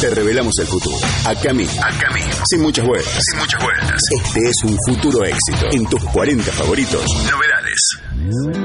Te revelamos el futuro. Acá mismo. Sin muchas vueltas. Este es un futuro éxito. En tus 40 favoritos, novedades.